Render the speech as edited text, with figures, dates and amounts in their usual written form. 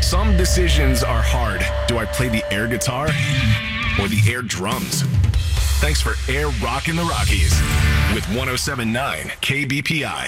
Some decisions are hard. Do I play the air guitar or the air drums? Thanks for Air Rockin' the Rockies with 107.9 KBPI.